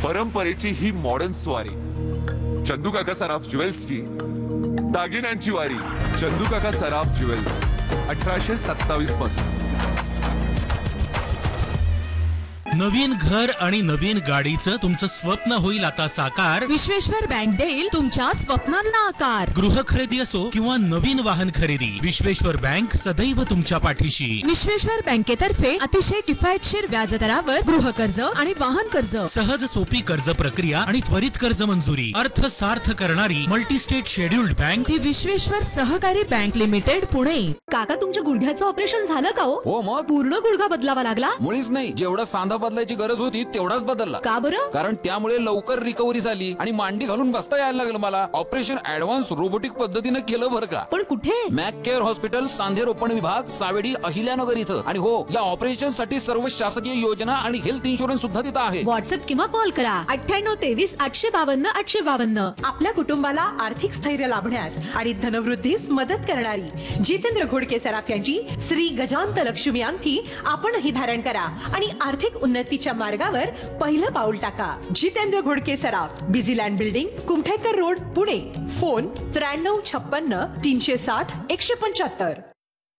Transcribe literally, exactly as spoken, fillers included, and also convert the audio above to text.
परंपरेची ही मॉडर्न स्वारी, चंदू काका सराफ ज्वेल्सची दागिन्यांची वारी. चंदू काका सराफ ज्वेल्स, अठराशे सत्तावीस पासून. नवीन घर आणि नवीन गाडीचं तुमचं स्वप्न होईल आता साकार. विश्वेश्वर बँक देईल तुमच्या स्वप्नांना आकार. गृह खरेदी असो किंवा नवीन वाहन खरेदी, विश्वेश्वर बँक सदैव तुमच्या पाठीशी. विश्वेश्वर बँकेतर्फे अतिशय किफायतशीर व्याजदरावर गृह कर्ज आणि वाहन कर्ज, सहज सोपी कर्ज प्रक्रिया आणि त्वरित कर्ज मंजुरी. अर्थ सार्थ करणारी मल्टी स्टेट शेड्युल्ड बँक ती विश्वेश्वर सहकारी बँक लिमिटेड पुणे. काका तुमच्या गुडघ्याचं ऑपरेशन झालं का हो? हो मग पूर्ण गुडघा बदलावा लागला? मुळीच नाही, जेवढा सांधा बदलायची गरज होती तेवढाच बदलला. का बरं? कारण त्यामुळे लवकर रिकव्हरी झाली आणि मांडी घालून बसता यायला लागलं मला. ऑपरेशन ऍडव्हान्स रोबोटिक पद्धतीने केलं बरं का. पण कुठे? मॅक केअर हॉस्पिटल, सांधे रोपण विभाग, सावेडी, अहिल्यानगर इथं. आणि हो, या ऑपरेशन साठी सर्व शासकीय योजना आणि हेल्थ इन्शुरन्स सुद्धा तिथं आहे. व्हॉट्सअप किंवा कॉल करा अठ्ठ्याण्णव तेवीस आठशे बावन्न आठशे बावन्न. आपल्या कुटुंबाला आर्थिक स्थैर्य लाभण्यास आणि धनवृद्धीस मदत करणारी जितेंद्र घोडके सराफ यांची श्री गजांत लक्ष्मी अंगठी आपणही धारण करा आणि आर्थिक उन्नतीच्या मार्गावर पहिलं पाऊल टाका. जितेंद्र घोडके सराफ, Busyland building, Kumthekar road, Pune. Phone त्र्याण्णव छप्पन्न तीनशे साठ एकशे पंच्याहत्तर.